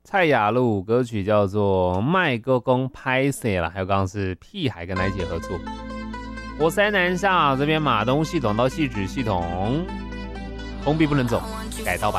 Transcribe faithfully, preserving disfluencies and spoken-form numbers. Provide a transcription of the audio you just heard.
蔡雅露歌曲叫做《麦哥公拍谁》啦，还有刚刚是屁孩跟奶姐合作。我塞南下这边马东系统到汐止系统封闭不能走，改道吧。